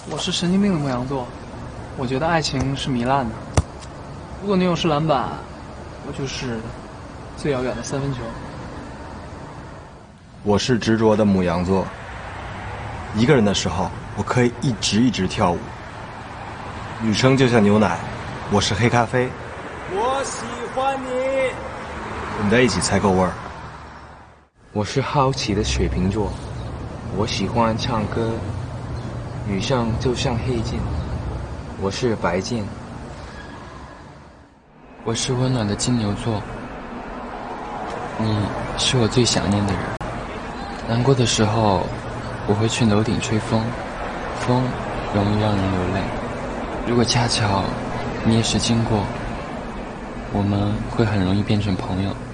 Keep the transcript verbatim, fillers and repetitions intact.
我是神经病的牧羊座，我觉得爱情是糜烂的。如果女友是篮板，我就是最遥远的三分球。 我是执着的母羊座，一个人的时候，我可以一直一直跳舞。女生就像牛奶，我是黑咖啡。 我喜欢你， 我们在一起才够味儿。 我是好奇的水瓶座，我喜欢唱歌。女生就像黑镜，我是白镜。 我是温暖的金牛座，你是我最想念的人。难过的时候，我会去楼顶吹风，风容易让人流泪。如果恰巧你也是经过，我们会很容易变成朋友。